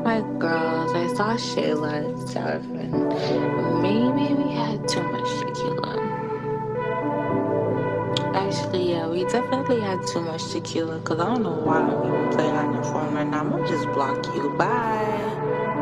my girls. I saw Shayla and stuff, and maybe we had too much tequila. Actually, yeah, we definitely had too much tequila because I don't know why I'm even playing on your phone right now. I'm gonna just block you. Bye.